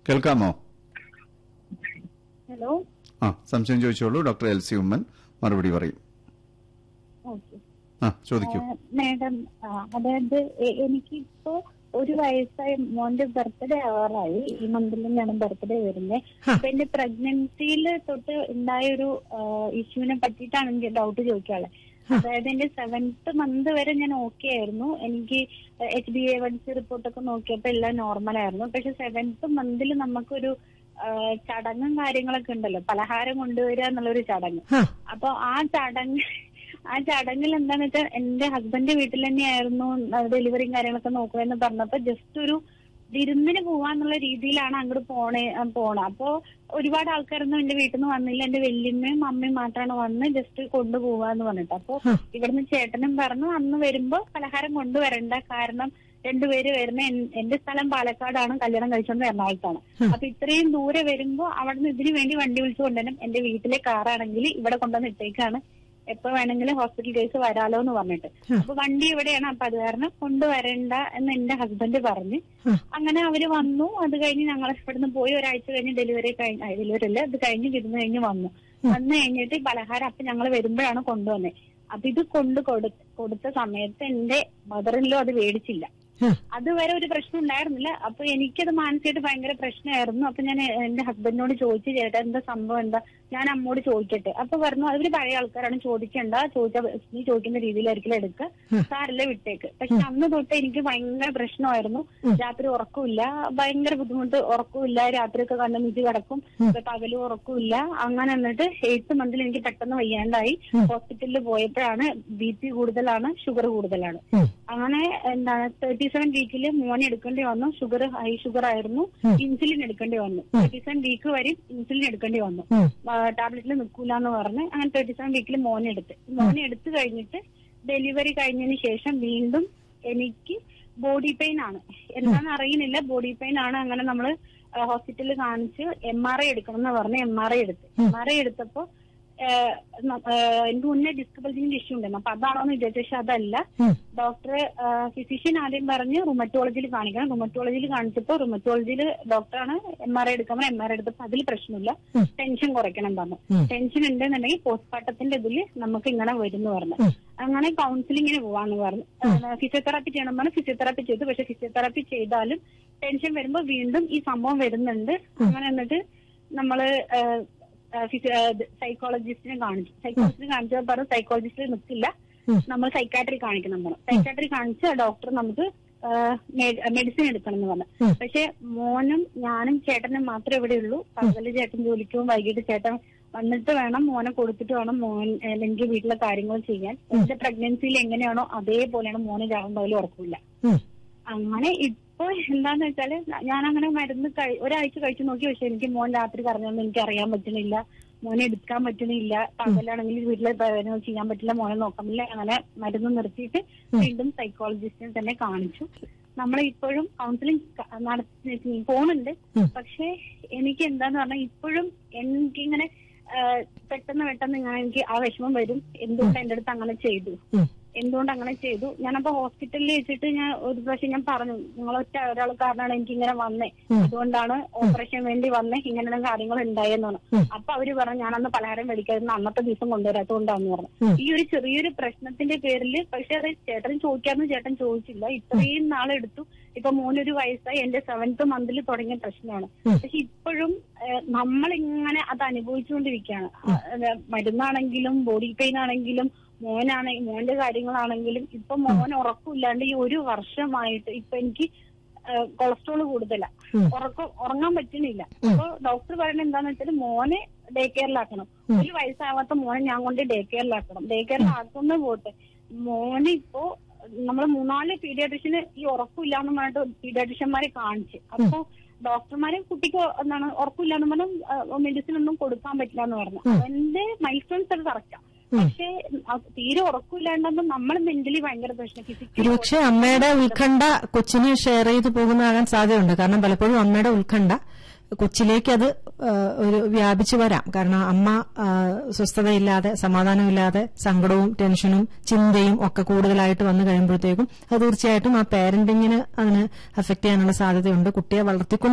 കേൾക്കാമോ? ഹലോ. സംശയം ചോദിച്ചോളൂ. ഡോക്ടർ എൽസി ഉമ്മൻ മറുപടി പറയും. ചോദിക്കൂ മാഡം. അതായത് എനിക്കിപ്പോ 1 വയസ്സായി, മോന്റെ ബർത്ത്ഡേ ആവാറായി. ഈ മന്തിലാണ് ബർത്ത്ഡേ വരുന്നത്. അപ്പൊ എന്റെ പ്രഗ്നൻസിയിൽ തൊട്ട് ഉണ്ടായൊരു ഇഷ്യൂവിനെ പറ്റിയിട്ടാണ് എനിക്ക് ഡൗട്ട് ചോദിക്കാനുള്ളത്. അതായത് എന്റെ 7th മന്ത് വരെ ഞാൻ ഓക്കെ ആയിരുന്നു. എനിക്ക് HbA1c റിപ്പോർട്ടൊക്കെ നോക്കിയപ്പോ എല്ലാം നോർമൽ ആയിരുന്നു. പക്ഷെ 7th മന്തിൽ നമുക്കൊരു ചടങ്ങും കാര്യങ്ങളൊക്കെ ഉണ്ടല്ലോ, പലഹാരം കൊണ്ടുവരിക എന്നുള്ളൊരു ചടങ്ങ്. അപ്പൊ ആ ചടങ്ങിൽ എന്താന്ന് വെച്ചാൽ എന്റെ ഹസ്ബൻഡ് വീട്ടിൽ തന്നെയായിരുന്നു ഡെലിവറിയും കാര്യങ്ങളൊക്കെ നോക്കുമെന്ന് പറഞ്ഞപ്പോ ജസ്റ്റ് ഒരു വിരുന്നിന് പോവാന്നുള്ള രീതിയിലാണ് അങ്ങോട്ട് പോണ. അപ്പൊ ഒരുപാട് ആൾക്കാരൊന്നും എന്റെ വീട്ടിൽ നിന്ന് വന്നില്ല. എന്റെ വല്യമ്മയും അമ്മയും മാത്രമാണ് വന്ന് ജസ്റ്റ് കൊണ്ടുപോവാന്ന് പറഞ്ഞിട്ട്. അപ്പൊ ഇവിടുന്ന് ചേട്ടനും പറഞ്ഞു അന്ന് വരുമ്പോ പലഹാരം കൊണ്ടുവരണ്ട, കാരണം 2 പേര് വരുന്ന, എന്റെ സ്ഥലം പാലക്കാടാണ്, കല്യാണം കഴിച്ചോണ്ട് എറണാകുളത്താണ്. അപ്പൊ ഇത്രയും ദൂരെ വരുമ്പോ അവിടുന്ന് ഇതിനു വേണ്ടി വണ്ടി വിളിച്ചു കൊണ്ടുവരണം. എന്റെ വീട്ടിലെ കാറാണെങ്കിൽ ഇവിടെ കൊണ്ടുവന്ന് ഇട്ടേക്കാണ്, എപ്പോ വേണമെങ്കിലും ഹോസ്പിറ്റൽ കേസ് വരാലോ എന്ന് പറഞ്ഞിട്ട്. അപ്പൊ വണ്ടി ഇവിടെയാണ്, അപ്പൊ അത് കാരണം കൊണ്ടുവരണ്ട എന്ന് എന്റെ ഹസ്ബൻഡ് പറഞ്ഞ്. അങ്ങനെ അവര് വന്നു. അത് കഴിഞ്ഞ് ഞങ്ങൾ ഇവിടുന്ന് പോയി. ഒരാഴ്ച കഴിഞ്ഞ് ഡെലിവറി അല്ല, അത് കഴിഞ്ഞ് വിരുന്ന് കഴിഞ്ഞ് വന്നു കഴിഞ്ഞിട്ട് പലഹാരം അപ്പൊ ഞങ്ങൾ വരുമ്പോഴാണ് കൊണ്ടുവന്നത്. അപ്പൊ ഇത് കൊടുത്ത സമയത്ത് എന്റെ മദറിലോ അത് മേടിച്ചില്ല. അതുവരെ ഒരു പ്രശ്നം ഉണ്ടായിരുന്നില്ല. അപ്പൊ എനിക്കത് മാനസികമായിട്ട് ഭയങ്കര പ്രശ്നമായിരുന്നു. അപ്പൊ ഞാൻ എന്റെ ഹസ്ബൻഡിനോട് ചോദിച്ചു, ചേട്ടാ എന്താ സംഭവം, എന്താ, ഞാൻ അമ്മോട് ചോദിക്കട്ടെ. അപ്പൊ പറഞ്ഞു അവര് പഴയ ആൾക്കാരാണ്, ചോദിക്കണ്ട, നീ ചോദിക്കുന്ന രീതിയിലായിരിക്കും എടുക്കുക, സാരല്ലേ വിട്ടേക്ക്. പക്ഷെ അന്ന് തൊട്ട് എനിക്ക് ഭയങ്കര പ്രശ്നമായിരുന്നു. രാത്രി ഉറക്കമില്ല, ഭയങ്കര ബുദ്ധിമുട്ട്, ഉറക്കമില്ല, രാത്രിയൊക്കെ കണ്ണുനീട്ടി കിടക്കും, പകലും ഉറക്കമില്ല. അങ്ങനെ എന്നിട്ട് 8th മന്തിൽ എനിക്ക് പെട്ടെന്ന് വയ്യാണ്ടായി. ഹോസ്പിറ്റലിൽ പോയപ്പോഴാണ് BP കൂടുതലാണ്, ഷുഗർ കൂടുതലാണ്. അങ്ങനെ 37 വീക്കില് മോനെ എടുക്കേണ്ടി വന്നു. ഹൈ ഷുഗർ ആയിരുന്നു, ഇൻസുലിൻ എടുക്കേണ്ടി വന്നു. 37 വീക്ക് വരെ ഇൻസുലിൻ എടുക്കേണ്ടി വന്നു. ടാബ്ലറ്റിൽ നിൽക്കൂലെന്ന് പറഞ്ഞ് അങ്ങനെ 37 വീക്കിൽ മോനെ എടുത്ത് കഴിഞ്ഞിട്ട് ഡെലിവറി കഴിഞ്ഞതിന് ശേഷം വീണ്ടും എനിക്ക് ബോഡി പെയിൻ ആണ്. എന്താണെന്ന് അറിയുന്നില്ല, ബോഡി പെയിൻ ആണ്. അങ്ങനെ നമ്മള് ഹോസ്പിറ്റലിൽ കാണിച്ച് MRI എടുക്കണം എന്ന് പറഞ്ഞ് MRI എടുത്തപ്പോ എനിക്ക് മുന്നേ ഡിസ്ക് ബൾജിന്റെ ഇഷ്യൂ ഉണ്ടായിരുന്നു. അപ്പൊ അതാണോന്ന് വിചാരിച്ചു. പക്ഷെ അതല്ല. ഡോക്ടറെ ഫിസിഷ്യൻ ആദ്യം പറഞ്ഞ് റുമറ്റോളജിയിൽ കാണിക്കണം. റുമറ്റോളജിയിൽ കാണിച്ചപ്പോ റുമറ്റോളജിയിൽ ഡോക്ടറാണ് MRI എടുക്കുമ്പോൾ MRI എടുത്തപ്പോ അതിൽ പ്രശ്നമില്ല, ടെൻഷൻ കുറയ്ക്കണം പറഞ്ഞു. ടെൻഷൻ ഉണ്ടെന്നുണ്ടെങ്കിൽ പോസ്റ്റ്മോർട്ടത്തിന്റെ ഇതിൽ നമുക്ക് ഇങ്ങനെ വരുന്നു പറഞ്ഞു. അങ്ങനെ കൗൺസിലിങ്ങിന് പോവാന്ന് പറഞ്ഞു. ഫിസിയോതെറാപ്പി ചെയ്യണം പറഞ്ഞു. ഫിസിയോതെറാപ്പി ചെയ്തു. പക്ഷെ ഫിസിയോതെറാപ്പി ചെയ്താലും ടെൻഷൻ വരുമ്പോ വീണ്ടും ഈ സംഭവം വരുന്നുണ്ട്. അങ്ങനെ എന്നിട്ട് നമ്മള് സൈക്കോളജിസ്റ്റിനെ കാണിച്ചപ്പോൾ പറഞ്ഞു സൈക്കോളജിസ്റ്റിൽ നിൽക്കില്ല, നമ്മൾ സൈക്കാട്രി കാണിക്കണം പറഞ്ഞു. സൈക്കാട്രി കാണിച്ച് ഡോക്ടർ നമുക്ക് മെഡിസിൻ എടുക്കണം എന്ന് പറഞ്ഞു. പക്ഷെ മോനും ഞാനും ചേട്ടനും മാത്രമേ ഇവിടെ ഉള്ളൂ. പകല് ചേട്ടൻ ജോലിക്ക് പോകും, വൈകിട്ട് ചേട്ടൻ വന്നിട്ട് വേണം മോനെ കൊടുത്തിട്ട് വേണം എനിക്ക് വീട്ടിലെ കാര്യങ്ങൾ ചെയ്യാൻ. എന്റെ പ്രഗ്നൻസിയിൽ എങ്ങനെയാണോ അതേപോലെയാണ് മോനെ രാവും പകലും ഉറക്കില്ല. അങ്ങനെ ഇപ്പൊ എന്താന്ന് വെച്ചാല് ഞാനങ്ങനെ മരുന്ന് ഒരാഴ്ച കഴിച്ചു നോക്കി. പക്ഷെ എനിക്ക് മോൻ രാത്രി കറങ്ങുമെന്ന് എനിക്ക് അറിയാൻ പറ്റുന്നില്ല, മോനെ എടുക്കാൻ പറ്റുന്നില്ല. പകലാണെങ്കിൽ വീട്ടിലെ ചെയ്യാൻ പറ്റില്ല, മോനെ നോക്കാൻ പറ്റില്ല. അങ്ങനെ മരുന്ന് നിർത്തിയിട്ട് വീണ്ടും സൈക്കോളജിസ്റ്റിനെ തന്നെ കാണിച്ചു. നമ്മളിപ്പോഴും കൗൺസിലിംഗ് പോകുന്നുണ്ട്. പക്ഷെ എനിക്ക് എന്താന്ന് പറഞ്ഞാൽ ഇപ്പോഴും എനിക്കിങ്ങനെ പെട്ടെന്ന് ഇങ്ങനെ എനിക്ക് ആ വിഷമം വരും. എന്തുകൊണ്ട് എന്റെ അടുത്ത് അങ്ങനെ ചെയ്തു, ഞാനപ്പോ ഹോസ്പിറ്റലിൽ വെച്ചിട്ട് ഞാൻ ഒരു പ്രാവശ്യം ഞാൻ പറഞ്ഞു, ഒരാൾ കാരണമാണ് എനിക്ക് ഇങ്ങനെ വന്നേ, അതുകൊണ്ടാണ് ഓപ്പറേഷൻ വേണ്ടി വന്നേ, ഇങ്ങനെ കാര്യങ്ങൾ ഉണ്ടായെന്ന് പറഞ്ഞു. അപ്പൊ അവര് പറഞ്ഞു ഞാനന്ന് പലഹാരം മേടിക്കാതിരുന്ന അന്നത്തെ ദിവസം കൊണ്ടുവരാത്തതുകൊണ്ടാന്ന് പറഞ്ഞു. ഈ ഒരു ചെറിയൊരു പ്രശ്നത്തിന്റെ പേരിൽ. പക്ഷെ അത് ചേട്ടൻ ചോദിക്കാമെന്ന് ചേട്ടൻ ചോദിച്ചില്ല. ഇത്രയും നാളെടുത്തു. ഇപ്പൊ മോനൊരു വയസ്സായി. എന്റെ 7th മന്തിൽ തുടങ്ങിയ പ്രശ്നമാണ്. പക്ഷെ ഇപ്പോഴും നമ്മളിങ്ങനെ അത് അനുഭവിച്ചുകൊണ്ടിരിക്കുകയാണ്. മരുന്നാണെങ്കിലും ബോഡി പെയിൻ ആണെങ്കിലും മോന്റെ കാര്യങ്ങളാണെങ്കിലും. ഇപ്പൊ മോൻ ഉറക്കമില്ലാണ്ട് ഈ 1 വർഷമായിട്ട് ഇപ്പൊ എനിക്ക് കൊളസ്ട്രോൾ കൂടുതലാ, ഉറങ്ങാൻ പറ്റുന്നില്ല. അപ്പൊ ഡോക്ടർ പറയുന്നത് എന്താന്ന് വെച്ചാൽ മോനെ ഡേ കെയറിലാക്കണം. 1 വയസ്സാവാത്ത മോനെ ഞാൻ കൊണ്ട് ഡേ കെയറിലാക്കണം. ഡേ കെയറിലാക്കുന്ന പോട്ടെ, മോനെ ഇപ്പോ നമ്മള് 3-4 പീഡിയാട്രിഷ്യന് ഈ ഉറക്കമില്ലാന്ന് പറഞ്ഞിട്ട് പീഡിയാട്രിഷ്യന്മാരെ കാണിച്ച്. അപ്പൊ ഡോക്ടർമാരെ കുട്ടിക്ക് എന്താണ് ഉറക്കമില്ലാന്ന് പറഞ്ഞാൽ മെഡിസിൻ ഒന്നും കൊടുക്കാൻ പറ്റില്ല എന്ന് പറഞ്ഞു. എന്റെ മൈൽ സ്റ്റോൺസ് അത് കറക്റ്റാ. പക്ഷെ തീരെ ഉറക്കമില്ലാണ്ടാകുമ്പോൾ നമ്മൾ മെന്റലി ഭയങ്കര പ്രശ്നം. പക്ഷെ അമ്മയുടെ ഉത്കണ്ഠ കൊച്ചിന് ഷെയർ ചെയ്ത് പോകുന്നതാകാൻ സാധ്യതയുണ്ട്. കാരണം പലപ്പോഴും അമ്മയുടെ ഉത്കണ്ഠ കൊച്ചിലേക്ക് അത് ഒരു വ്യാപിച്ചു വരാം. കാരണം അമ്മ സ്വസ്ഥതയില്ലാതെ, സമാധാനമില്ലാതെ, സങ്കടവും ടെൻഷനും ചിന്തയും ഒക്കെ കൂടുതലായിട്ട് വന്നു കഴിയുമ്പോഴത്തേക്കും അത് തീർച്ചയായിട്ടും ആ പാരന്റിങ്ങിന് അതിന് അഫക്ട് ചെയ്യാനുള്ള സാധ്യതയുണ്ട്. കുട്ടിയെ വളർത്തിക്കൊണ്ട്